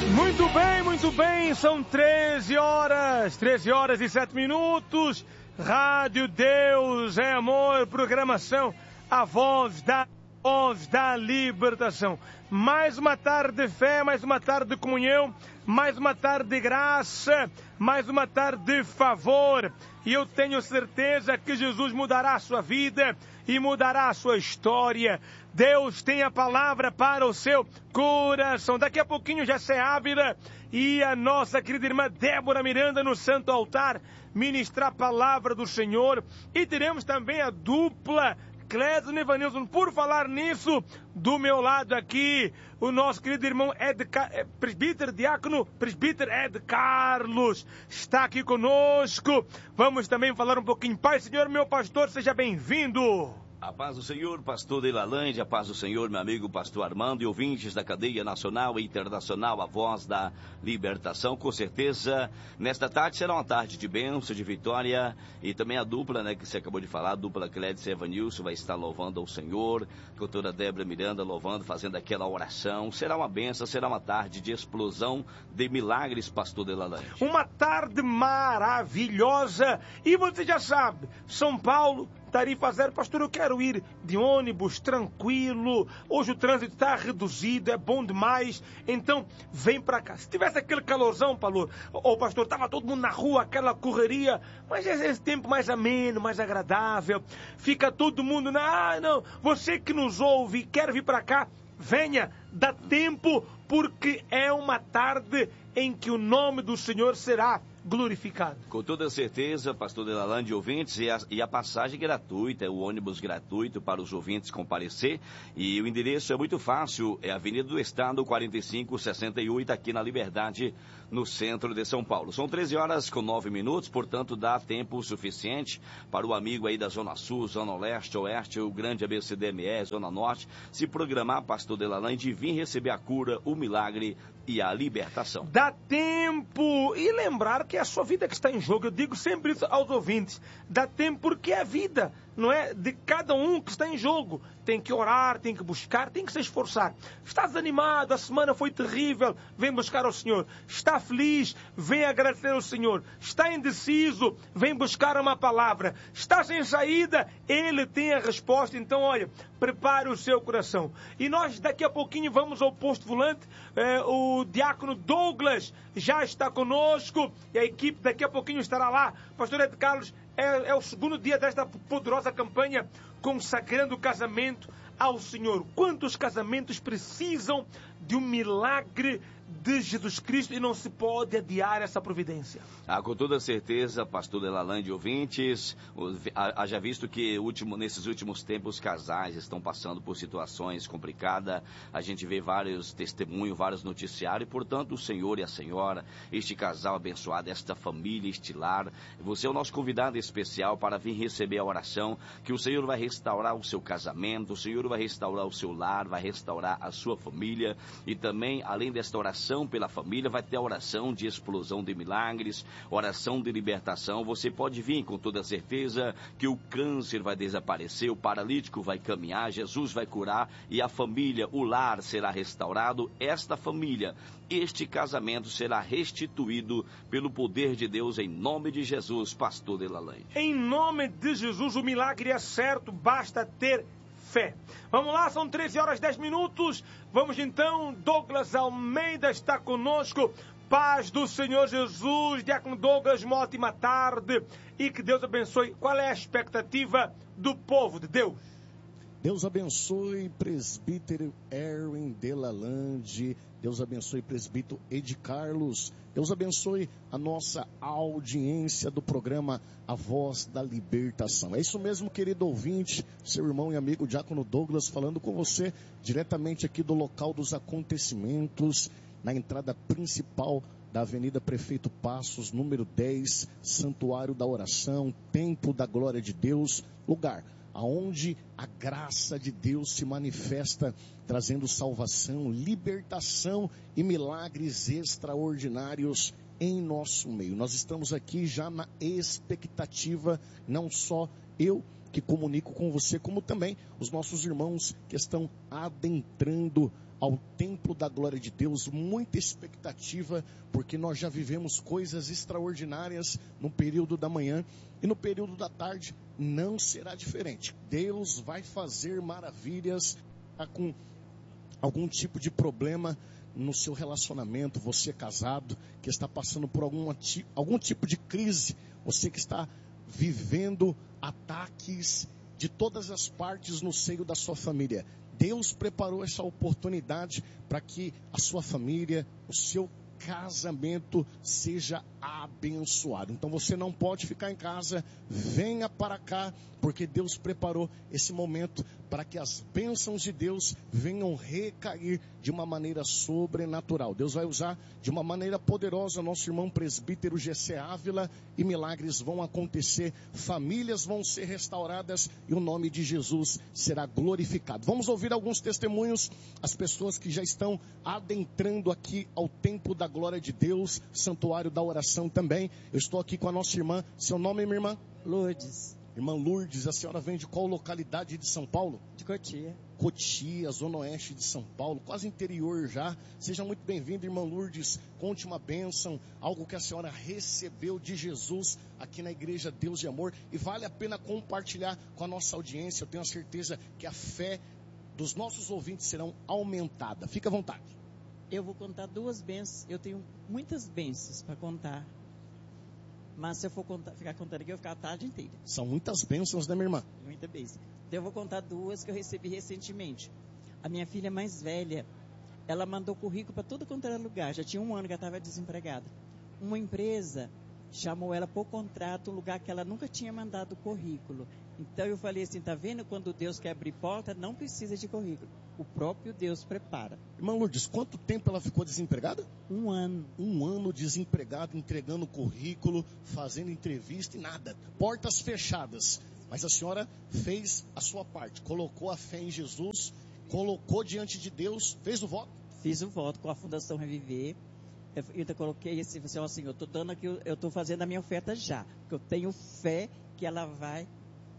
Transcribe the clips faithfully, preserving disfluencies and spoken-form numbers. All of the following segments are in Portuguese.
Muito bem, muito bem, são treze horas, treze horas e sete minutos, Rádio Deus é Amor, programação, a voz da, voz da libertação. Mais uma tarde de fé, mais uma tarde de comunhão, mais uma tarde de graça, mais uma tarde de favor. E eu tenho certeza que Jesus mudará a sua vida e mudará a sua história. Deus tem a palavra para o seu coração. Daqui a pouquinho já se Ávila e a nossa querida irmã Débora Miranda no Santo Altar ministrar a palavra do Senhor. E teremos também a dupla Clédio e Evanilson. Por falar nisso, do meu lado aqui, o nosso querido irmão Ed, presbítero, diácono, presbítero Ed Carlos, está aqui conosco. Vamos também falar um pouquinho. Pai, Senhor, meu pastor, seja bem-vindo. A paz do Senhor, pastor Delalande, a paz do Senhor, meu amigo pastor Armando e ouvintes da cadeia nacional e internacional, a voz da libertação. Com certeza, nesta tarde será uma tarde de bênção, de vitória, e também a dupla, né, que você acabou de falar, a dupla Clédio e Evanilson vai estar louvando ao Senhor, a doutora Débora Miranda louvando, fazendo aquela oração. Será uma bênção, será uma tarde de explosão de milagres, pastor Delalande. Uma tarde maravilhosa, e você já sabe, São Paulo, tarifa zero, pastor, eu quero ir de ônibus, tranquilo, hoje o trânsito está reduzido, é bom demais, então vem para cá. Se tivesse aquele calorzão, Paulo, ô pastor, estava todo mundo na rua, aquela correria, mas esse, esse tempo mais ameno, mais agradável, fica todo mundo na, ah, não, você que nos ouve e quer vir para cá, venha, dá tempo, porque é uma tarde em que o nome do Senhor será glorificado. Com toda certeza, pastor Delalande, ouvintes, e a, e a passagem gratuita, o ônibus gratuito para os ouvintes comparecer, e o endereço é muito fácil, é Avenida do Estado, quarenta e cinco sessenta e oito, aqui na Liberdade, no centro de São Paulo. São treze horas com nove minutos, portanto dá tempo suficiente para o amigo aí da Zona Sul, Zona Leste, Oeste, o grande A B C D M E, Zona Norte, se programar, pastor Delalande, e vir receber a cura, o milagre e a libertação. Dá tempo, e lembrar que é a sua vida que está em jogo. Eu digo sempre isso aos ouvintes, dá tempo porque é a vida, não é, de cada um que está em jogo. Tem que orar, tem que buscar, tem que se esforçar. Está desanimado, a semana foi terrível, vem buscar ao Senhor. Está feliz, vem agradecer ao Senhor. Está indeciso, vem buscar uma palavra. Está sem saída, Ele tem a resposta. Então, olha, prepare o seu coração. E nós daqui a pouquinho vamos ao posto volante. É, o diácono Douglas já está conosco e a equipe daqui a pouquinho estará lá. Pastor Ed Carlos, é, é o segundo dia desta poderosa campanha consagrando o casamento ao Senhor. Quantos casamentos precisam de um milagre de Jesus Cristo e não se pode adiar essa providência? Ah, com toda certeza, pastor Delalande, ouvintes, haja visto que último, nesses últimos tempos os casais estão passando por situações complicadas, a gente vê vários testemunhos, vários noticiários, e portanto o Senhor e a Senhora, este casal abençoado, esta família, este lar, você é o nosso convidado especial para vir receber a oração, que o Senhor vai restaurar o seu casamento, o Senhor vai restaurar o seu lar, vai restaurar a sua família, e também, além desta oração pela família, vai ter a oração de explosão de milagres, oração de libertação. Você pode vir com toda certeza que o câncer vai desaparecer, o paralítico vai caminhar, Jesus vai curar e a família, o lar será restaurado. Esta família, este casamento será restituído pelo poder de Deus em nome de Jesus, pastor Delalande. Em nome de Jesus, o milagre é certo, basta ter fé. Vamos lá, são treze horas e dez minutos. Vamos então, Douglas Almeida está conosco. Paz do Senhor Jesus, diácono Douglas, uma ótima tarde e que Deus abençoe. Qual é a expectativa do povo de Deus? Deus abençoe presbítero Erwin Delalande, Deus abençoe presbítero Ed Carlos, Deus abençoe a nossa audiência do programa A Voz da Libertação. É isso mesmo, querido ouvinte, seu irmão e amigo diácono Douglas falando com você diretamente aqui do local dos acontecimentos, na entrada principal da Avenida Prefeito Passos, número dez, Santuário da Oração, Templo da Glória de Deus, lugar aonde a graça de Deus se manifesta, trazendo salvação, libertação e milagres extraordinários em nosso meio. Nós estamos aqui já na expectativa, não só eu que comunico com você, como também os nossos irmãos que estão adentrando ao templo da glória de Deus, muita expectativa, porque nós já vivemos coisas extraordinárias no período da manhã e no período da tarde não será diferente. Deus vai fazer maravilhas. Tá com algum tipo de problema no seu relacionamento, você casado, que está passando por algum, algum tipo de crise, você que está vivendo ataques de todas as partes no seio da sua família. Deus preparou essa oportunidade para que a sua família, o seu casamento seja abençoado. Então você não pode ficar em casa, venha para cá, porque Deus preparou esse momento para que as bênçãos de Deus venham recair de uma maneira sobrenatural. Deus vai usar de uma maneira poderosa nosso irmão presbítero G C Ávila e milagres vão acontecer, famílias vão ser restauradas e o nome de Jesus será glorificado. Vamos ouvir alguns testemunhos, as pessoas que já estão adentrando aqui ao templo da glória de Deus, santuário da oração também. Eu estou aqui com a nossa irmã, seu nome, minha irmã? Lourdes. Irmã Lourdes, a senhora vem de qual localidade de São Paulo? De Cotia. Cotia, zona oeste de São Paulo, quase interior já. Seja muito bem-vinda, irmã Lourdes. Conte uma bênção, algo que a senhora recebeu de Jesus aqui na Igreja Deus de Amor. E vale a pena compartilhar com a nossa audiência. Eu tenho a certeza que a fé dos nossos ouvintes serão aumentada. Fica à vontade. Eu vou contar duas bênçãos. Eu tenho muitas bênçãos para contar. Mas se eu for contar, ficar contando aqui, eu vou ficar a tarde inteira. São muitas bênçãos, né, minha irmã? Muita bênção. Então eu vou contar duas que eu recebi recentemente. A minha filha mais velha, ela mandou currículo para tudo quanto era lugar. Já tinha um ano que ela estava desempregada. Uma empresa chamou ela por contrato, um lugar que ela nunca tinha mandado currículo. Então eu falei assim, tá vendo? Quando Deus quer abrir porta, não precisa de currículo. O próprio Deus prepara. Irmã Lourdes, quanto tempo ela ficou desempregada? Um ano. Um ano desempregada, entregando currículo, fazendo entrevista e nada. Portas fechadas. Mas a senhora fez a sua parte. Colocou a fé em Jesus, colocou diante de Deus, fez o voto? Fiz o voto com a Fundação Reviver. Eu ainda coloquei esse, assim, assim, eu estou dando aqui, eu estou fazendo a minha oferta já. Porque eu tenho fé que ela vai,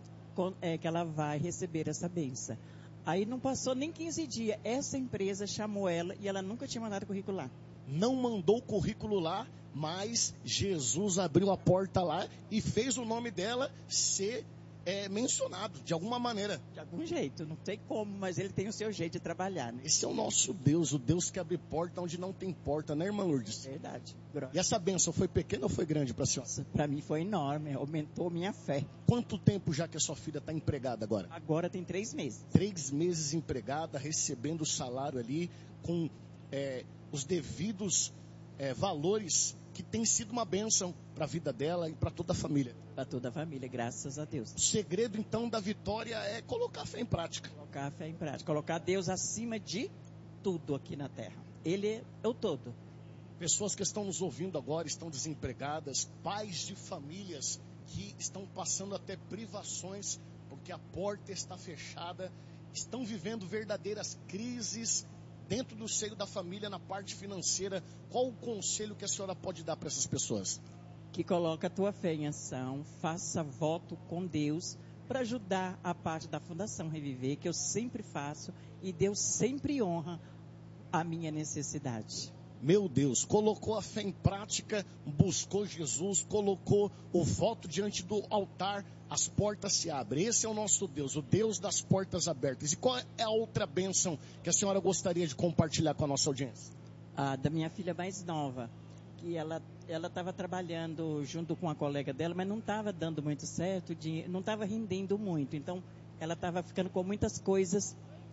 é, que ela vai receber essa bênção. Aí não passou nem quinze dias, essa empresa chamou ela e ela nunca tinha mandado currículo lá. Não mandou o currículo lá, mas Jesus abriu a porta lá e fez o nome dela ser é, mencionado, de alguma maneira. De algum jeito, não sei como, mas ele tem o seu jeito de trabalhar, né? Esse é o nosso Deus, o Deus que abre porta onde não tem porta, né, irmã Lourdes? Verdade. E essa bênção foi pequena ou foi grande para a senhora? Para mim foi enorme, aumentou minha fé. Quanto tempo já que a sua filha está empregada agora? Agora tem três meses. Três meses empregada, recebendo o salário ali, com é, os devidos é, valores, que tem sido uma bênção para a vida dela e para toda a família. Para toda a família, graças a Deus. O segredo, então, da vitória é colocar a fé em prática. Colocar a fé em prática, colocar Deus acima de tudo aqui na terra. Ele é o todo. Pessoas que estão nos ouvindo agora, estão desempregadas, pais de famílias que estão passando até privações, porque a porta está fechada, estão vivendo verdadeiras crises dentro do seio da família, na parte financeira. Qual o conselho que a senhora pode dar para essas pessoas? Que coloca a tua fé em ação, faça voto com Deus para ajudar a parte da Fundação Reviver, que eu sempre faço, e Deus sempre honra a minha necessidade. Meu Deus, colocou a fé em prática, buscou Jesus, colocou o voto diante do altar, as portas se abrem. Esse é o nosso Deus, o Deus das portas abertas. E qual é a outra bênção que a senhora gostaria de compartilhar com a nossa audiência? Ah, da minha filha mais nova, que ela ela estava trabalhando junto com a colega dela, mas não estava dando muito certo, não estava rendendo muito. Então, ela estava ficando com muitas coisas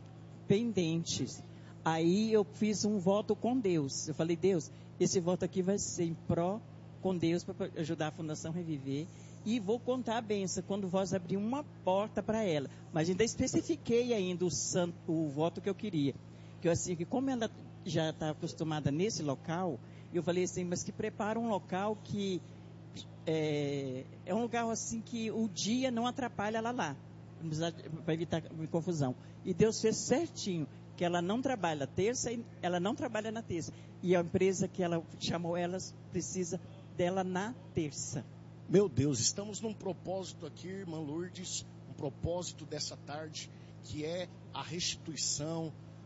pendentes. Aí eu fiz um voto com Deus. Eu falei, Deus, esse voto aqui vai ser em pró com Deus para ajudar a Fundação Reviver. E vou contar a benção quando vós abrir uma porta para ela. Mas ainda especifiquei ainda o, santo, o voto que eu queria. Que eu assim, que como ela já está acostumada nesse local, eu falei assim, mas que prepara um local que é, é um lugar assim que o dia não atrapalha ela lá. Para evitar confusão. E Deus fez certinho. Que ela não trabalha terça, ela não trabalha na terça. E a empresa que ela chamou elas precisa dela na terça. Meu Deus, estamos num propósito aqui, irmã Lourdes, um propósito dessa tarde, que é a restituição,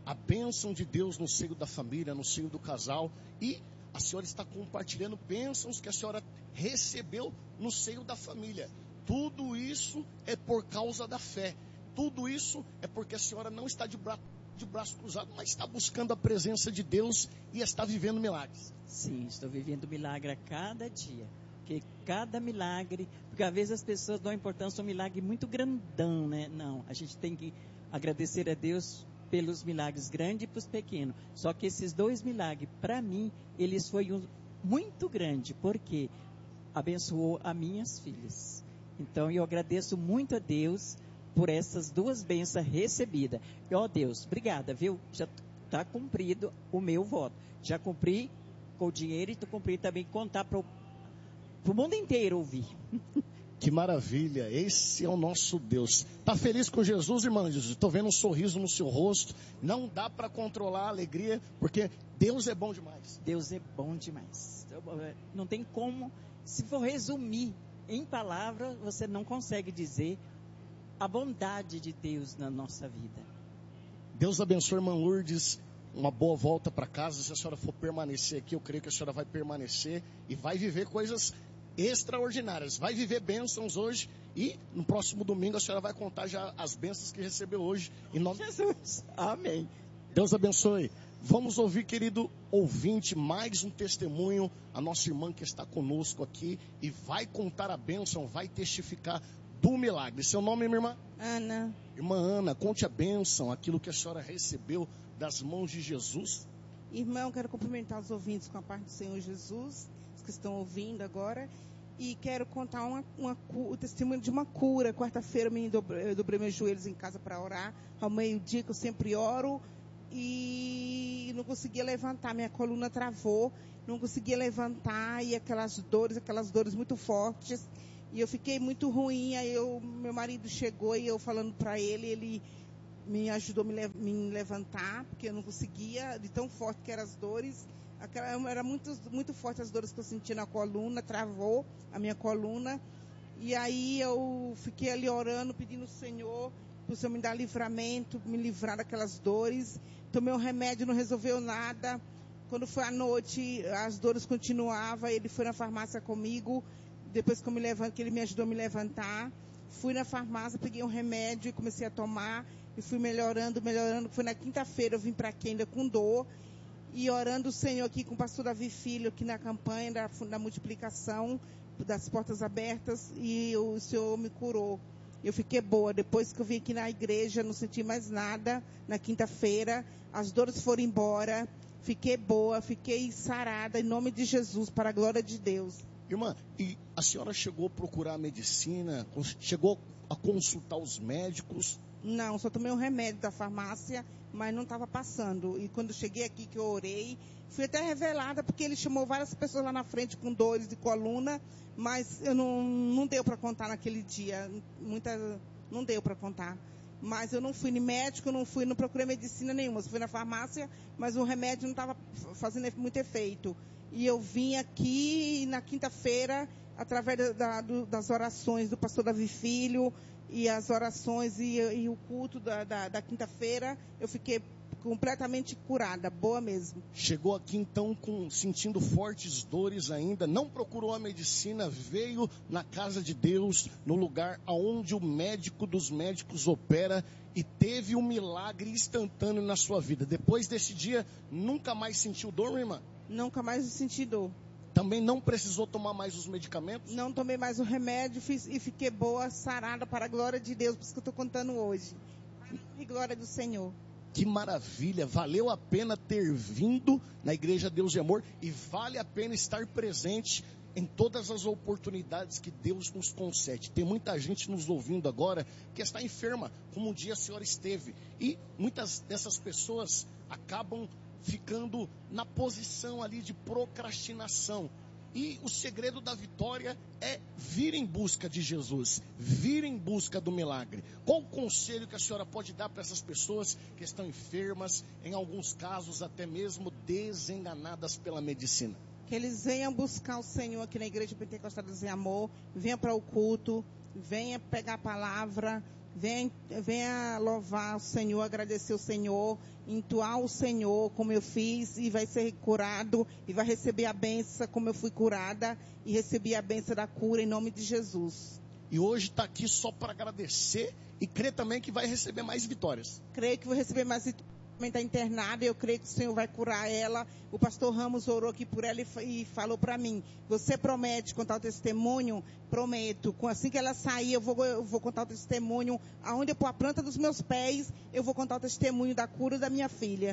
a bênção de Deus no seio da família, no seio do casal, e a senhora está compartilhando bênçãos que a senhora recebeu no seio da família. Tudo isso é por causa da fé. Tudo isso é porque a senhora não está de, bra de braço cruzado, mas está buscando a presença de Deus e está vivendo milagres. Sim, estou vivendo milagre a cada dia. Porque cada milagre, porque às vezes as pessoas dão importância a um milagre muito grandão, né? Não, a gente tem que agradecer a Deus pelos milagres grandes e para os pequenos. Só que esses dois milagres, para mim, eles foram muito grandes, porque abençoou as minhas filhas. Então, eu agradeço muito a Deus por essas duas bênçãos recebidas. E, ó Deus, obrigada, viu? Já está cumprido o meu voto. Já cumpri com o dinheiro e estou cumprindo também contar para o mundo inteiro ouvir. Que maravilha, esse é o nosso Deus. Está feliz com Jesus, irmã? Estou vendo um sorriso no seu rosto. Não dá para controlar a alegria, porque Deus é bom demais. Deus é bom demais. Não tem como, se for resumir em palavras, você não consegue dizer a bondade de Deus na nossa vida. Deus abençoe, irmã Lourdes. Uma boa volta para casa. Se a senhora for permanecer aqui, eu creio que a senhora vai permanecer e vai viver coisas extraordinárias. Vai viver bênçãos hoje e no próximo domingo a senhora vai contar já as bênçãos que recebeu hoje. Em nome de Jesus. Amém. Deus abençoe. Vamos ouvir, querido ouvinte, mais um testemunho. A nossa irmã que está conosco aqui e vai contar a bênção, vai testificar do milagre. Seu nome, minha irmã? Ana. Irmã Ana, conte a bênção, aquilo que a senhora recebeu das mãos de Jesus. Irmão, quero cumprimentar os ouvintes com a parte do Senhor Jesus, os que estão ouvindo agora. E quero contar uma, uma, o testemunho de uma cura. Quarta-feira eu, dobrei, eu dobrei meus joelhos em casa para orar. Ao meio-dia, que eu sempre oro. E não conseguia levantar. Minha coluna travou. Não conseguia levantar. E aquelas dores, aquelas dores muito fortes. E eu fiquei muito ruim. Aí eu, meu marido chegou e eu falando para ele, ele me ajudou a me, me levantar. Porque eu não conseguia, de tão forte que eram as dores. Aquela, era muito, muito forte as dores que eu sentia na coluna, travou a minha coluna. E aí eu fiquei ali orando, pedindo ao Senhor, para o Senhor me dar livramento, me livrar daquelas dores. Tomei um remédio, não resolveu nada. Quando foi à noite, as dores continuavam. Ele foi na farmácia comigo, depois que, eu me levanto, que ele me ajudou a me levantar. Fui na farmácia, peguei um remédio e comecei a tomar. E fui melhorando, melhorando. Foi na quinta-feira, eu vim para aqui ainda com dor. E orando o Senhor aqui com o pastor Davi Filho, aqui na campanha da, da multiplicação das portas abertas, e o Senhor me curou. Eu fiquei boa. Depois que eu vim aqui na igreja, não senti mais nada. Na quinta-feira, as dores foram embora. Fiquei boa, fiquei sarada, em nome de Jesus, para a glória de Deus. Irmã, e a senhora chegou a procurar a medicina? Chegou a consultar os médicos? Não, só tomei um remédio da farmácia, mas não estava passando. E quando eu cheguei aqui, que eu orei, fui até revelada, porque ele chamou várias pessoas lá na frente com dores de coluna, mas eu não, não deu para contar naquele dia. Muita, não deu para contar. Mas eu não fui no médico, não fui, não procurei medicina nenhuma. Eu fui na farmácia, mas o remédio não estava fazendo muito efeito. E eu vim aqui na quinta-feira, através da, da, das orações do pastor Davi Filho, e as orações e, e o culto da, da, da quinta-feira, eu fiquei completamente curada, boa mesmo. Chegou aqui então com, sentindo fortes dores ainda, não procurou a medicina, veio na casa de Deus, no lugar onde o médico dos médicos opera, e teve um milagre instantâneo na sua vida. Depois desse dia, nunca mais sentiu dor, minha irmã? Nunca mais senti dor. Também não precisou tomar mais os medicamentos? Não tomei mais o remédio fiz, e fiquei boa, sarada para a glória de Deus, por isso que eu estou contando hoje. E glória do Senhor. Que maravilha, valeu a pena ter vindo na Igreja Deus de Amor e vale a pena estar presente em todas as oportunidades que Deus nos concede. Tem muita gente nos ouvindo agora que está enferma, como um dia a senhora esteve. E muitas dessas pessoas acabam ficando na posição ali de procrastinação. E o segredo da vitória é vir em busca de Jesus, vir em busca do milagre. Qual o conselho que a senhora pode dar para essas pessoas que estão enfermas, em alguns casos até mesmo desenganadas pela medicina? Que eles venham buscar o Senhor aqui na Igreja Pentecostal do Amor, venham para o culto, venha pegar a palavra, Venha, venha louvar o Senhor, agradecer o Senhor, entoar o Senhor como eu fiz e vai ser curado e vai receber a bênção como eu fui curada e recebi a bênção da cura em nome de Jesus. E hoje está aqui só para agradecer e crer também que vai receber mais vitórias. Creio que vou receber mais vitórias. Está internada, eu creio que o Senhor vai curar ela. O pastor Ramos orou aqui por ela e, e falou para mim, você promete contar o testemunho? Prometo. Assim que ela sair, eu vou, eu vou contar o testemunho. Aonde eu pôr a planta dos meus pés, eu vou contar o testemunho da cura da minha filha.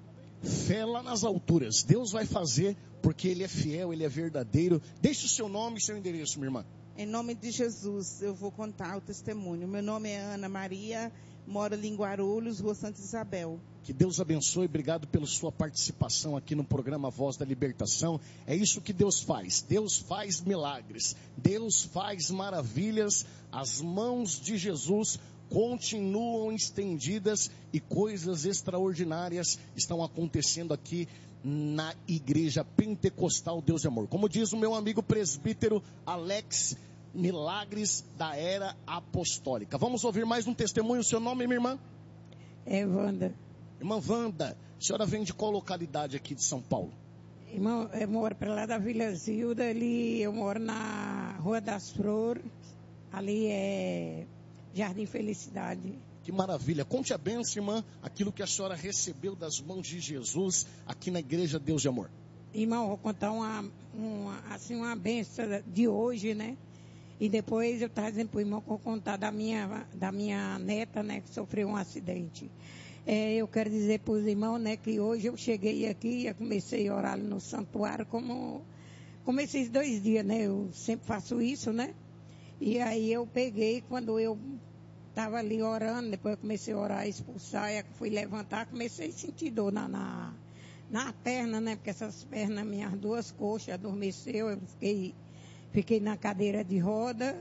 Fé lá nas alturas. Deus vai fazer, porque Ele é fiel, Ele é verdadeiro. Deixe o seu nome e seu endereço, minha irmã. Em nome de Jesus, eu vou contar o testemunho. Meu nome é Ana Maria, moro ali em Guarulhos, Rua Santa Isabel. Que Deus abençoe, obrigado pela sua participação aqui no programa Voz da Libertação. É isso que Deus faz, Deus faz milagres, Deus faz maravilhas, as mãos de Jesus continuam estendidas e coisas extraordinárias estão acontecendo aqui na Igreja Pentecostal Deus de Amor. Como diz o meu amigo presbítero Alex, milagres da era apostólica. Vamos ouvir mais um testemunho. Seu nome, minha irmã? É Wanda. Irmã Wanda, a senhora vem de qual localidade aqui de São Paulo? Irmão, eu moro para lá da Vila Zilda, ali eu moro na Rua das Flores, ali é Jardim Felicidade. Que maravilha. Conte a bênção, irmã, aquilo que a senhora recebeu das mãos de Jesus aqui na Igreja Deus de Amor. Irmão, vou contar uma, uma, assim, uma bênção de hoje, né? E depois eu estava dizendo para o irmão que eu vou contar da minha, da minha neta, né, que sofreu um acidente. É, eu quero dizer para os irmãos, né, que hoje eu cheguei aqui e comecei a orar no santuário como, como esses dois dias, né? Eu sempre faço isso, né? E aí eu peguei, quando eu estava ali orando, depois eu comecei a orar, expulsar, e fui levantar, comecei a sentir dor na, na, na perna, né? Porque essas pernas, minhas duas coxas adormeceu, eu fiquei, fiquei na cadeira de roda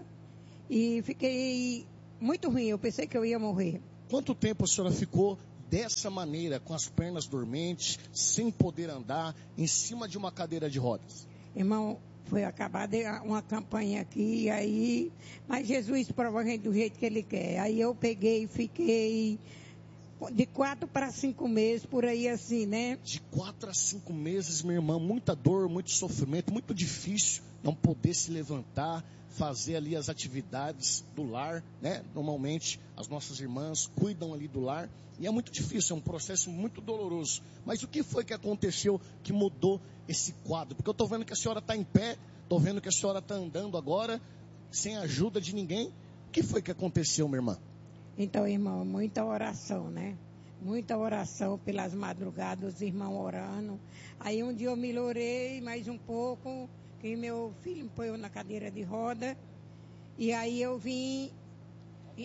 e fiquei muito ruim, eu pensei que eu ia morrer. Quanto tempo a senhora ficou dessa maneira, com as pernas dormentes, sem poder andar, em cima de uma cadeira de rodas? Irmão, foi acabada uma campanha aqui, aí, mas Jesus prova a gente do jeito que Ele quer. Aí eu peguei e fiquei de quatro para cinco meses, por aí assim, né? De quatro a cinco meses, minha irmã, muita dor, muito sofrimento, muito difícil não poder se levantar, fazer ali as atividades do lar, né? Normalmente as nossas irmãs cuidam ali do lar e é muito difícil, é um processo muito doloroso. Mas o que foi que aconteceu que mudou esse quadro? Porque eu estou vendo que a senhora está em pé, estou vendo que a senhora está andando agora, sem ajuda de ninguém. O que foi que aconteceu, minha irmã? Então, irmão, muita oração, né? Muita oração pelas madrugadas, os irmãos orando. Aí um dia eu melhorei mais um pouco, que meu filho me pôs na cadeira de roda. E aí eu vim... E,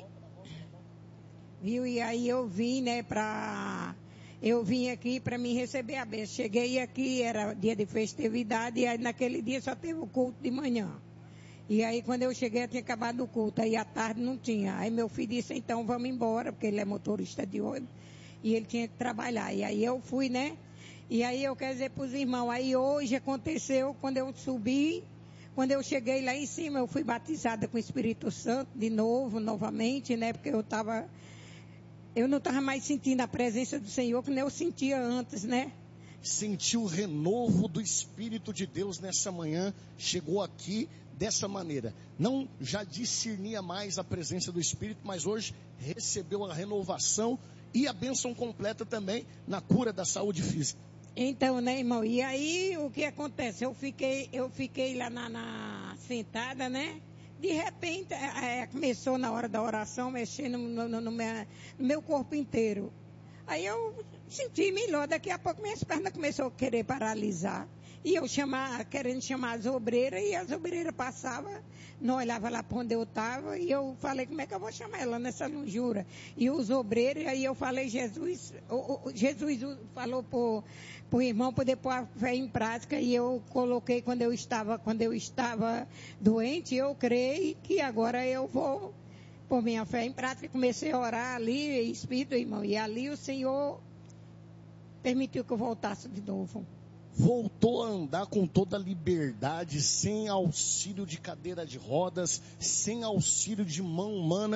viu? E aí eu vim, né, pra... Eu vim aqui para me receber a bênção. Cheguei aqui, era dia de festividade, e aí naquele dia só teve o culto de manhã. E aí, quando eu cheguei, tinha acabado o culto. Aí, à tarde, não tinha. Aí, meu filho disse, então, vamos embora, porque ele é motorista de ônibus. E ele tinha que trabalhar. E aí, eu fui, né? E aí, eu quero dizer para os irmãos, aí, hoje aconteceu, quando eu subi, quando eu cheguei lá em cima, eu fui batizada com o Espírito Santo, de novo, novamente, né? Porque eu estava... Eu não estava mais sentindo a presença do Senhor, que nem eu sentia antes, né? Sentiu o renovo do Espírito de Deus nessa manhã, chegou aqui dessa maneira, não já discernia mais a presença do Espírito, mas hoje recebeu a renovação e a bênção completa também na cura da saúde física. Então, né, irmão, e aí o que acontece? Eu fiquei, eu fiquei lá na, na sentada, né? De repente, é, começou na hora da oração, mexendo no, no, no, meu, no meu corpo inteiro. Aí eu senti melhor, daqui a pouco minhas pernas começaram a querer paralisar. E eu chamar, querendo chamar as obreiras, e as obreiras passavam, não olhavam lá para onde eu estava, e eu falei, como é que eu vou chamar ela nessa lonjura? E os obreiros, aí eu falei, Jesus, o, o, Jesus falou para o irmão poder pôr a fé em prática, e eu coloquei quando eu estava, quando eu estava doente, eu creio que agora eu vou pôr minha fé em prática, e comecei a orar ali, Espírito, irmão, e ali o Senhor permitiu que eu voltasse de novo. Voltou a andar com toda a liberdade, sem auxílio de cadeira de rodas, sem auxílio de mão humana.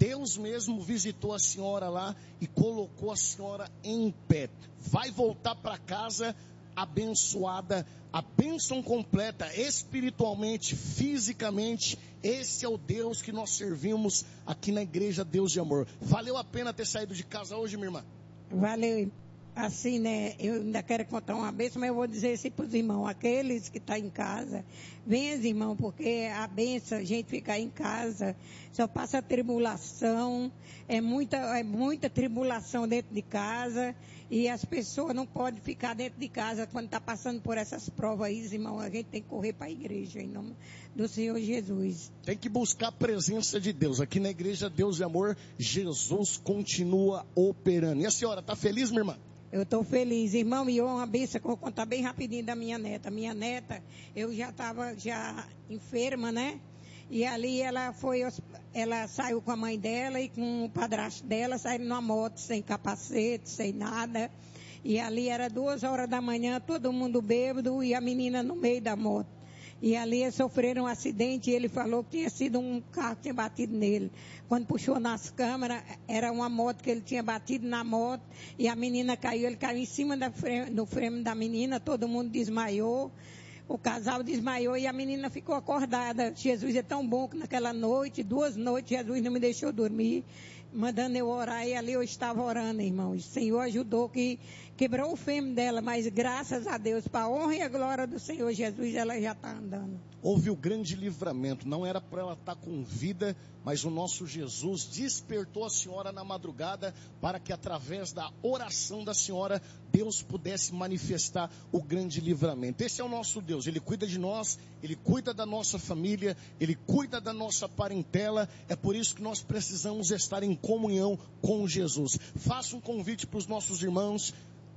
Deus mesmo visitou a senhora lá e colocou a senhora em pé. Vai voltar para casa abençoada, a bênção completa, espiritualmente, fisicamente. Esse é o Deus que nós servimos aqui na igreja Deus de Amor. Valeu a pena ter saído de casa hoje, minha irmã? Valeu. Assim, né, eu ainda quero contar uma bênção, mas eu vou dizer assim para os irmãos, aqueles que estão em casa, venham, irmãos, porque a bênção, a gente ficar em casa, só passa tribulação, é muita, é muita tribulação dentro de casa, e as pessoas não podem ficar dentro de casa quando está passando por essas provas aí, irmão, a gente tem que correr para a igreja, em nome do Senhor Jesus. Tem que buscar a presença de Deus. Aqui na igreja Deus de Amor, Jesus continua operando. E a senhora, está feliz, minha irmã? Eu estou feliz, irmão, e uma benção que eu vou contar bem rapidinho da minha neta. Minha neta, eu já estava já enferma, né? E ali ela foi, ela saiu com a mãe dela e com o padrasto dela, saíram numa moto, sem capacete, sem nada. E ali era duas horas da manhã, todo mundo bêbado e a menina no meio da moto. E ali eles sofreram um acidente e ele falou que tinha sido um carro que tinha batido nele. Quando puxou nas câmeras, era uma moto que ele tinha batido na moto e a menina caiu. Ele caiu em cima da frame, do frame da menina, todo mundo desmaiou. O casal desmaiou e a menina ficou acordada. Jesus é tão bom que naquela noite, duas noites, Jesus não me deixou dormir, mandando eu orar, e ali eu estava orando, irmão. O Senhor ajudou, que quebrou o fêmur dela, mas graças a Deus, para a honra e a glória do Senhor Jesus, ela já está andando. Houve o grande livramento, não era para ela estar com vida, mas o nosso Jesus despertou a senhora na madrugada para que através da oração da senhora, Deus pudesse manifestar o grande livramento. Esse é o nosso Deus, Ele cuida de nós, Ele cuida da nossa família, Ele cuida da nossa parentela. É por isso que nós precisamos estar em comunhão com Jesus. Faça um convite para os nossos irmãos.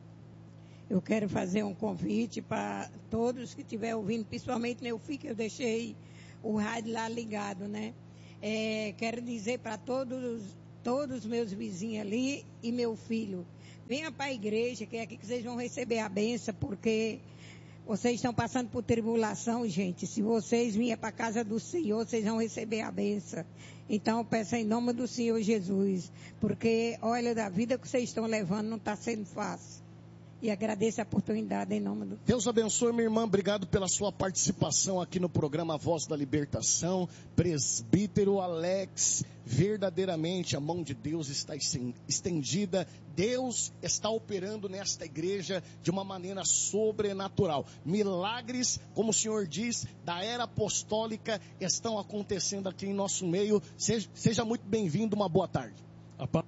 Eu quero fazer um convite para todos que estiverem ouvindo, principalmente meu filho, que eu deixei o rádio lá ligado, né? É, quero dizer para todos, todos os meus vizinhos ali e meu filho, venha para a igreja, que é aqui que vocês vão receber a benção, porque vocês estão passando por tribulação, gente. Se vocês virem para a casa do Senhor, vocês vão receber a benção. Então, eu peço em nome do Senhor Jesus, porque, olha, da vida que vocês estão levando não está sendo fácil. E agradeço a oportunidade em nome do... Deus abençoe, minha irmã. Obrigado pela sua participação aqui no programa Voz da Libertação. Presbítero Alex, verdadeiramente a mão de Deus está estendida. Deus está operando nesta igreja de uma maneira sobrenatural. Milagres, como o Senhor diz, da era apostólica estão acontecendo aqui em nosso meio. Seja, seja muito bem-vindo, uma boa tarde. A paz.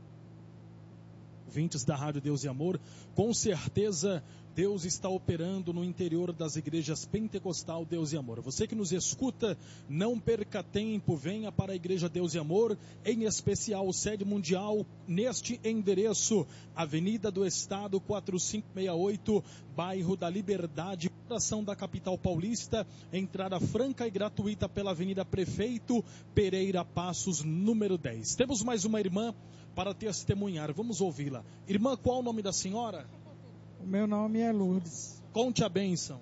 Ouvintes da Rádio Deus e Amor, com certeza Deus está operando no interior das igrejas Pentecostal Deus e Amor. Você que nos escuta, não perca tempo, venha para a Igreja Deus e Amor, em especial sede mundial, neste endereço, Avenida do Estado quatrocentos e sessenta e oito, bairro da Liberdade, coração da capital paulista, entrada franca e gratuita pela Avenida Prefeito Pereira Passos, número dez. Temos mais uma irmã para testemunhar, vamos ouvi-la. Irmã, qual o nome da senhora? O meu nome é Lourdes. Conte a bênção.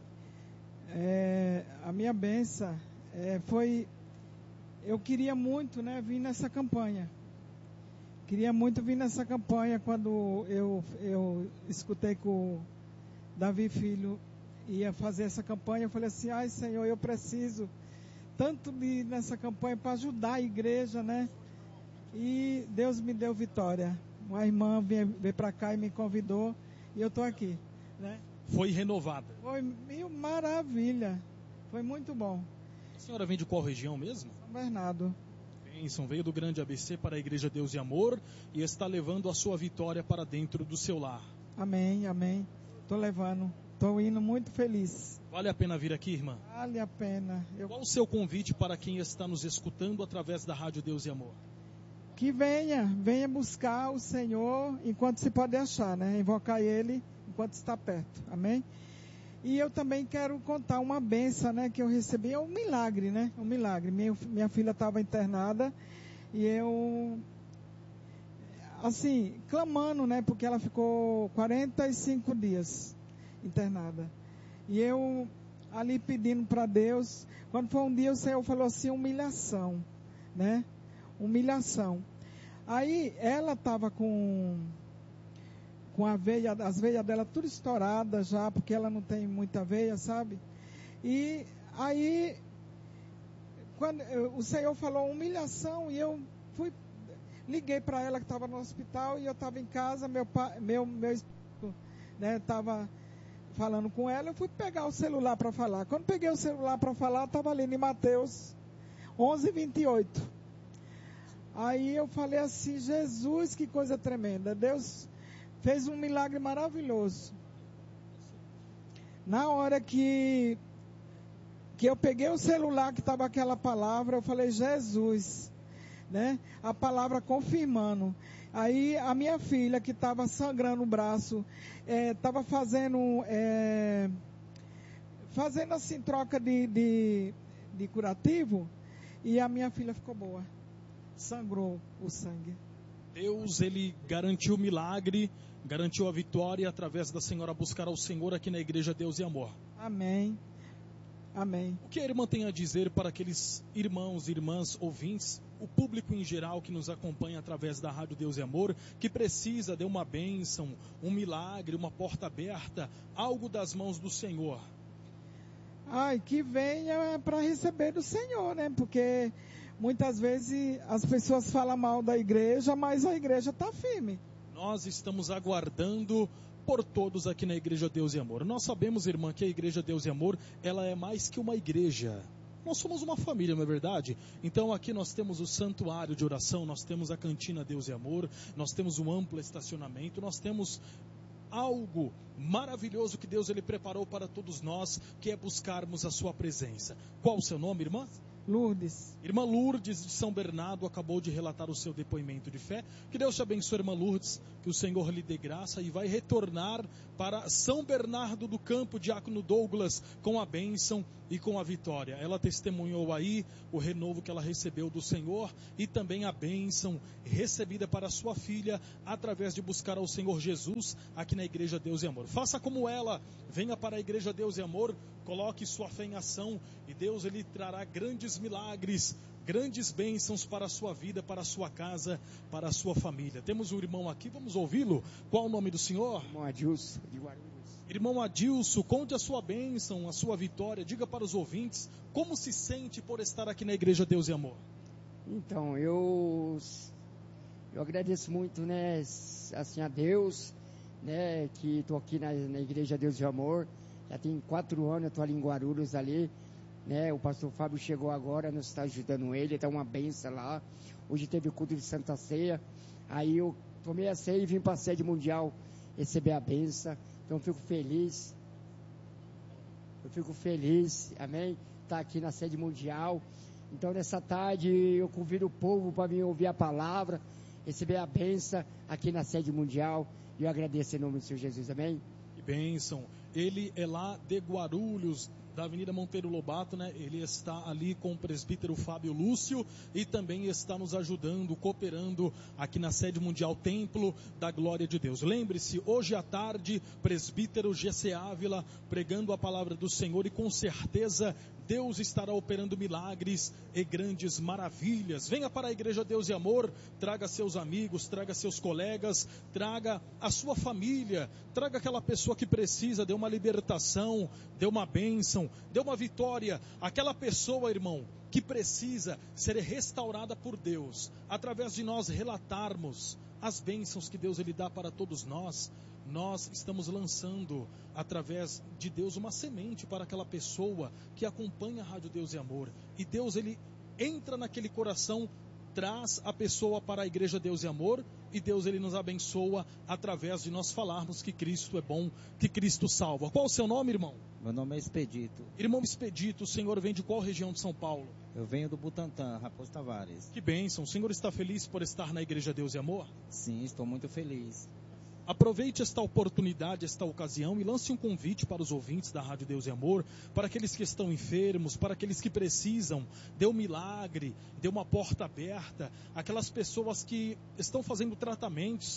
É, a minha bênção é, foi, eu queria muito, né, vir nessa campanha. Queria muito vir nessa campanha quando eu, eu escutei que o Davi Filho ia fazer essa campanha. Eu falei assim, ai Senhor, eu preciso tanto de ir nessa campanha para ajudar a igreja, né? E Deus me deu vitória. Uma irmã veio, veio para cá e me convidou e eu estou aqui, né? Foi renovada. Foi mil maravilha. Foi muito bom. A senhora vem de qual região mesmo? São Bernardo. Bênção, veio do Grande A B C para a Igreja Deus e Amor e está levando a sua vitória para dentro do seu lar. Amém, amém. Estou levando. Estou indo muito feliz. Vale a pena vir aqui, irmã? Vale a pena. Eu... Qual o seu convite para quem está nos escutando através da Rádio Deus e Amor? Que venha, venha buscar o Senhor enquanto se pode achar, né? Invocar Ele enquanto está perto, amém? E eu também quero contar uma benção, né? Que eu recebi, é um milagre, né? Um milagre. Minha, minha filha estava internada e eu, assim, clamando, né? Porque ela ficou quarenta e cinco dias internada. E eu ali pedindo para Deus, quando foi um dia o Senhor falou assim, humilhação, né? humilhação. Aí ela estava com, com a veia, as veias dela tudo estouradas já, porque ela não tem muita veia, sabe? E aí, quando o Senhor falou humilhação, e eu fui, liguei para ela que estava no hospital, e eu estava em casa, meu pai, meu, meu esposo, né, estava falando com ela, eu fui pegar o celular para falar. Quando peguei o celular para falar, estava ali em Mateus onze, vinte e oito. Aí eu falei assim, Jesus, que coisa tremenda. Deus fez um milagre maravilhoso. Na hora que, que eu peguei o celular, que estava aquela palavra, eu falei, Jesus, né? A palavra confirmando. Aí a minha filha, que estava sangrando o braço, estava é, fazendo, é, fazendo assim, troca de, de, de curativo, e a minha filha ficou boa. Sangrou o sangue. Deus, ele garantiu o milagre, garantiu a vitória através da senhora buscar ao Senhor aqui na Igreja Deus e Amor. Amém. Amém. O que a irmã tem a dizer para aqueles irmãos, irmãs, ouvintes, o público em geral que nos acompanha através da Rádio Deus e Amor, que precisa de uma bênção, um milagre, uma porta aberta, algo das mãos do Senhor? Ai, que venha para receber do Senhor, né? Porque muitas vezes as pessoas falam mal da igreja, mas a igreja está firme. Nós estamos aguardando por todos aqui na Igreja Deus e Amor. Nós sabemos, irmã, que a Igreja Deus e Amor, ela é mais que uma igreja. Nós somos uma família, não é verdade? Então aqui nós temos o santuário de oração, nós temos a cantina Deus e Amor, nós temos um amplo estacionamento, nós temos algo maravilhoso que Deus ele preparou para todos nós, que é buscarmos a sua presença. Qual o seu nome, irmã? Lourdes. Irmã Lourdes de São Bernardo acabou de relatar o seu depoimento de fé. Que Deus te abençoe, irmã Lourdes, que o Senhor lhe dê graça e vai retornar para São Bernardo do Campo, Diácono Douglas, com a bênção e com a vitória. Ela testemunhou aí o renovo que ela recebeu do Senhor e também a bênção recebida para sua filha através de buscar ao Senhor Jesus aqui na Igreja Deus e Amor. Faça como ela, venha para a Igreja Deus e Amor, coloque sua fé em ação e Deus ele trará grandes milagres, grandes bênçãos para a sua vida, para a sua casa, para a sua família. Temos um irmão aqui, vamos ouvi-lo. Qual o nome do senhor? Irmão Adilson, de Guarulhos. Irmão Adilson, conte a sua bênção, a sua vitória. Diga para os ouvintes como se sente por estar aqui na Igreja Deus e Amor. Então, eu, eu agradeço muito, né, assim, a Deus, né, que estou aqui na, na Igreja Deus e Amor. Já tem quatro anos, eu estou ali em Guarulhos, ali, né, o pastor Fábio chegou agora, nós estamos ajudando ele, está uma benção lá. Hoje teve o culto de Santa Ceia, aí eu tomei a ceia e vim para a sede mundial receber a benção. Então eu fico feliz, eu fico feliz, amém, estar aqui na sede mundial. Então nessa tarde eu convido o povo para vir ouvir a palavra, receber a benção aqui na sede mundial. E eu agradeço em nome do Senhor Jesus, amém. Que bênção. Ele é lá de Guarulhos, da Avenida Monteiro Lobato, né? Ele está ali com o presbítero Fábio Lúcio e também está nos ajudando, cooperando aqui na sede mundial Templo da Glória de Deus. Lembre-se, hoje à tarde, presbítero G C Ávila pregando a palavra do Senhor e com certeza Deus estará operando milagres e grandes maravilhas. Venha para a Igreja Deus e Amor, traga seus amigos, traga seus colegas, traga a sua família, traga aquela pessoa que precisa, dê uma libertação, dê uma bênção, dê uma vitória. Aquela pessoa, irmão, que precisa ser restaurada por Deus, através de nós relatarmos as bênçãos que Deus ele dá para todos nós. Nós estamos lançando, através de Deus, uma semente para aquela pessoa que acompanha a Rádio Deus e Amor. E Deus, ele entra naquele coração, traz a pessoa para a Igreja Deus e Amor, e Deus, ele nos abençoa através de nós falarmos que Cristo é bom, que Cristo salva. Qual o seu nome, irmão? Meu nome é Expedito. Irmão Expedito, o senhor vem de qual região de São Paulo? Eu venho do Butantã, Raposo Tavares. Que bênção. O senhor está feliz por estar na Igreja Deus e Amor? Sim, estou muito feliz. Aproveite esta oportunidade, esta ocasião e lance um convite para os ouvintes da Rádio Deus e Amor, para aqueles que estão enfermos, para aqueles que precisam, dê um milagre, dê uma porta aberta, aquelas pessoas que estão fazendo tratamentos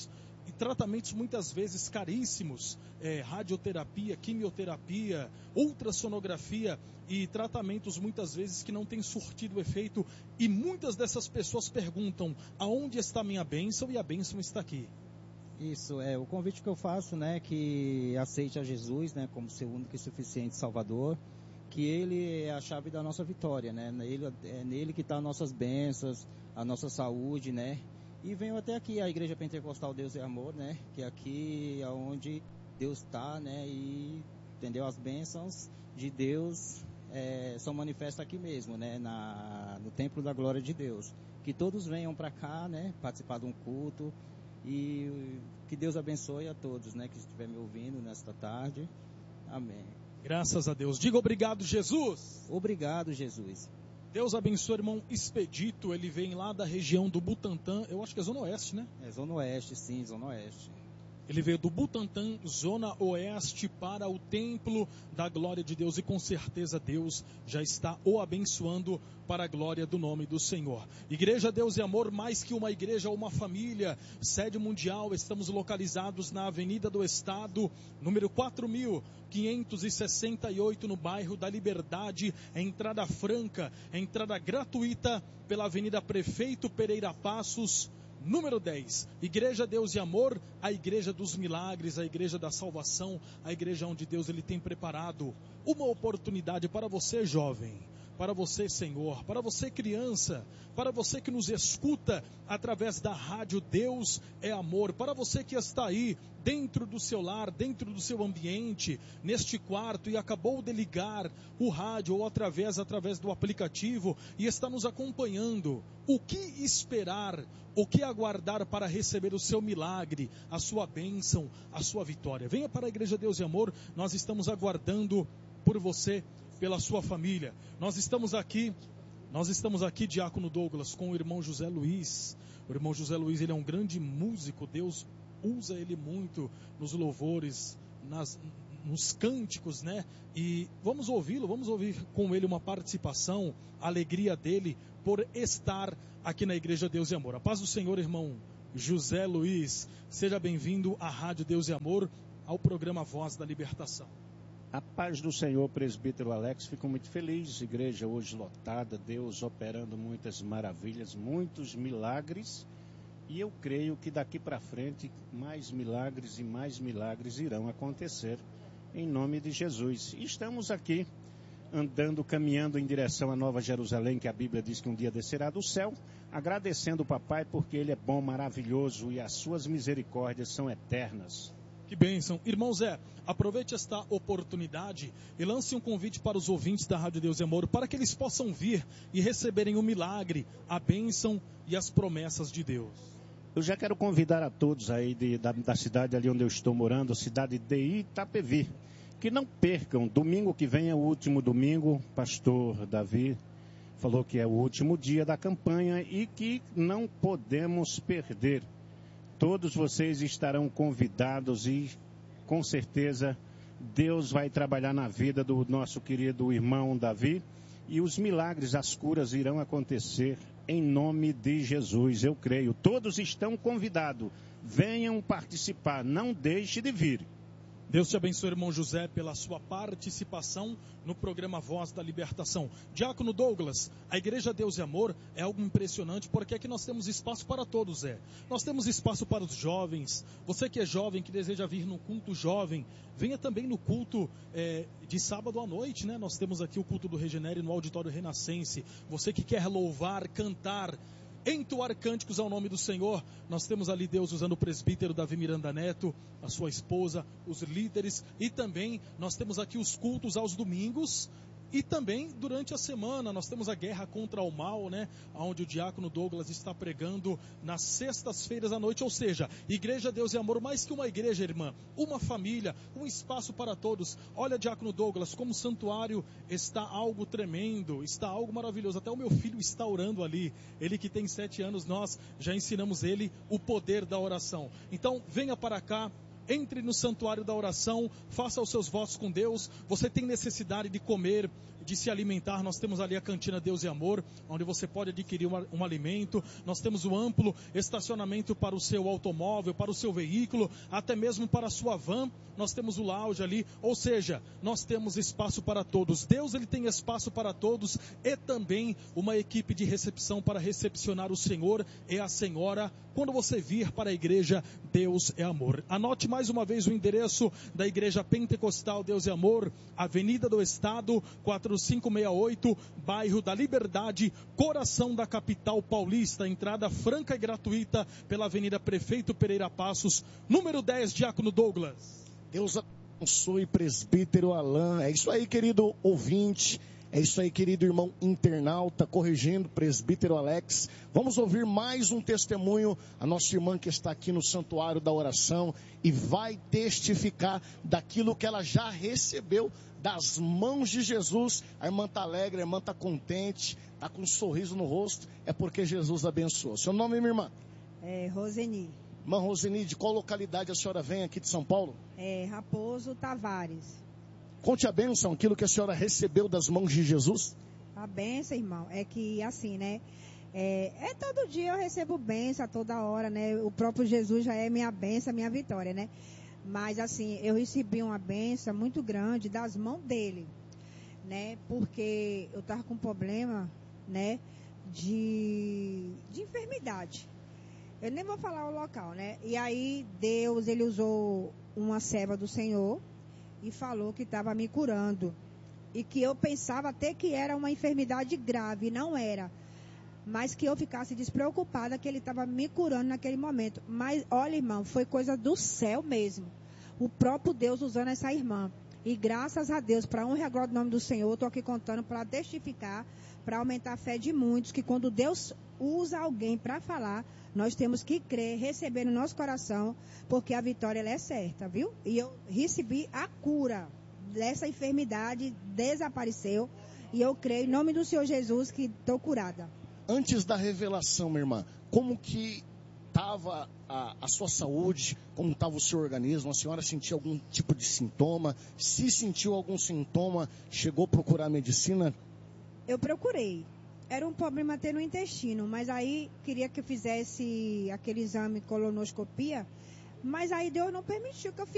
e tratamentos muitas vezes caríssimos, é, radioterapia, quimioterapia, ultrassonografia e tratamentos muitas vezes que não têm surtido efeito, e muitas dessas pessoas perguntam: aonde está a minha bênção? E a bênção está aqui. Isso, é o convite que eu faço, né, que aceite a Jesus, né, como seu único e suficiente Salvador, que Ele é a chave da nossa vitória, né, ele, é nele que está as nossas bênçãos, a nossa saúde, né, e venho até aqui, a Igreja Pentecostal Deus é Amor, né, que é aqui onde Deus está, né, e, entendeu, as bênçãos de Deus é, são manifestas aqui mesmo, né, na, no Templo da Glória de Deus, que todos venham para cá, né, participar de um culto. E que Deus abençoe a todos, né, que estiver me ouvindo nesta tarde. Amém. Graças a Deus. Diga obrigado, Jesus. Obrigado, Jesus. Deus abençoe, irmão Expedito. Ele vem lá da região do Butantã. Eu acho que é Zona Oeste, né? É Zona Oeste, sim, Zona Oeste. Ele veio do Butantã, Zona Oeste, para o Templo da Glória de Deus, e com certeza Deus já está o abençoando para a glória do nome do Senhor. Igreja Deus e Amor, mais que uma igreja, uma família, sede mundial. Estamos localizados na Avenida do Estado, número quatro mil quinhentos e sessenta e oito, no bairro da Liberdade. É entrada franca, é entrada gratuita pela Avenida Prefeito Pereira Passos, número dez, Igreja Deus e Amor, a igreja dos milagres, a igreja da salvação, a igreja onde Deus ele tem preparado uma oportunidade para você, jovem, para você, senhor, para você, criança, para você que nos escuta através da rádio Deus é Amor, para você que está aí dentro do seu lar, dentro do seu ambiente, neste quarto, e acabou de ligar o rádio ou através, através do aplicativo e está nos acompanhando. O que esperar, o que aguardar para receber o seu milagre, a sua bênção, a sua vitória? Venha para a Igreja Deus e Amor, nós estamos aguardando por você, pela sua família. Nós estamos aqui, nós estamos aqui, Diácono Douglas, com o irmão José Luiz. O irmão José Luiz, ele é um grande músico, Deus usa ele muito nos louvores, nas, nos cânticos, né? E vamos ouvi-lo, vamos ouvir com ele uma participação, a alegria dele por estar aqui na Igreja Deus e Amor. A paz do Senhor, irmão José Luiz. Seja bem-vindo à Rádio Deus e Amor, ao programa Voz da Libertação. A paz do Senhor, presbítero Alex, fico muito feliz, igreja hoje lotada, Deus operando muitas maravilhas, muitos milagres, e eu creio que daqui para frente mais milagres e mais milagres irão acontecer, em nome de Jesus. E estamos aqui, andando, caminhando em direção à Nova Jerusalém, que a Bíblia diz que um dia descerá do céu, agradecendo o papai porque ele é bom, maravilhoso, e as suas misericórdias são eternas. Que bênção. Irmão Zé, aproveite esta oportunidade e lance um convite para os ouvintes da Rádio Deus e Amor, para que eles possam vir e receberem o milagre, a bênção e as promessas de Deus. Eu já quero convidar a todos aí de, da, da cidade ali onde eu estou morando, a cidade de Itapevi, que não percam, domingo que vem é o último domingo, pastor Davi falou que é o último dia da campanha e que não podemos perder. Todos vocês estarão convidados e, com certeza, Deus vai trabalhar na vida do nosso querido irmão Davi e os milagres, as curas irão acontecer em nome de Jesus, eu creio. Todos estão convidados. Venham participar, não deixe de vir. Deus te abençoe, irmão José, pela sua participação no programa Voz da Libertação. Diácono Douglas, a Igreja Deus e Amor é algo impressionante, porque aqui nós temos espaço para todos, é. Nós temos espaço para os jovens. Você que é jovem, que deseja vir no culto jovem, venha também no culto é, de sábado à noite, né? Nós temos aqui o culto do Regenere no Auditório Renascense. Você que quer louvar, cantar, entoar cânticos ao nome do Senhor, nós temos ali Deus usando o presbítero Davi Miranda Neto, a sua esposa, os líderes, e também nós temos aqui os cultos aos domingos, e também durante a semana nós temos a guerra contra o mal, né? Onde o diácono Douglas está pregando nas sextas-feiras à noite, ou seja, Igreja Deus e Amor, mais que uma igreja, irmã, uma família, um espaço para todos. Olha, diácono Douglas, como o santuário está algo tremendo, está algo maravilhoso. Até o meu filho está orando ali, ele que tem sete anos, nós já ensinamos ele o poder da oração. Então, venha para cá, entre no santuário da oração, faça os seus votos com Deus. Você tem necessidade de comer, de se alimentar, nós temos ali a cantina Deus e Amor, onde você pode adquirir um, um alimento. Nós temos o amplo estacionamento para o seu automóvel, para o seu veículo, até mesmo para a sua van. Nós temos o lounge ali, ou seja, nós temos espaço para todos. Deus, ele tem espaço para todos e também uma equipe de recepção para recepcionar o Senhor e a Senhora quando você vir para a igreja Deus é Amor. Anote mais uma vez o endereço da Igreja Pentecostal Deus é Amor, Avenida do Estado, quatro cinco seis oito, bairro da Liberdade, coração da capital paulista. Entrada franca e gratuita pela Avenida Prefeito Pereira Passos, número dez, Diácono Douglas. Deus abençoe, presbítero Alain. É isso aí, querido ouvinte. É isso aí, querido irmão internauta, corrigindo, presbítero Alex. Vamos ouvir mais um testemunho. A nossa irmã que está aqui no Santuário da Oração e vai testificar daquilo que ela já recebeu das mãos de Jesus. A irmã está alegre, a irmã está contente, está com um sorriso no rosto. É porque Jesus abençoou. Seu nome, minha irmã? É Roseni. Irmã Roseni, de qual localidade a senhora vem aqui de São Paulo? É Raposo Tavares. Conte a bênção, aquilo que a senhora recebeu das mãos de Jesus. A bênção, irmão, é que assim, né? É, é todo dia eu recebo bênção, toda hora, né? O próprio Jesus já é minha bênção, minha vitória, né? Mas assim, eu recebi uma bênção muito grande das mãos dele, né? Porque eu tava com um problema, né? De, de enfermidade. Eu nem vou falar o local, né? E aí Deus, ele usou uma serva do Senhor e falou que estava me curando. E que eu pensava até que era uma enfermidade grave, não era. Mas que eu ficasse despreocupada que ele estava me curando naquele momento. Mas, olha, irmão, foi coisa do céu mesmo. O próprio Deus usando essa irmã. E graças a Deus, para honra e glória do nome do Senhor, estou aqui contando para testificar, para aumentar a fé de muitos, que quando Deus usa alguém para falar, nós temos que crer, receber no nosso coração, porque a vitória ela é certa, viu? E eu recebi a cura dessa enfermidade, desapareceu, e eu creio em nome do Senhor Jesus que estou curada. Antes da revelação, minha irmã, como que estava a, a sua saúde, como estava o seu organismo? A senhora sentiu algum tipo de sintoma? Se sentiu algum sintoma, chegou a procurar medicina? Eu procurei. Era um problema até no intestino, mas aí queria que eu fizesse aquele exame colonoscopia, mas aí Deus não permitiu que eu